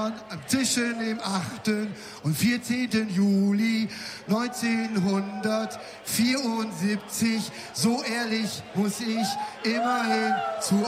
geboren zwischen dem 8. und 14. Juli 1974. So ehrlich muss ich immerhin zu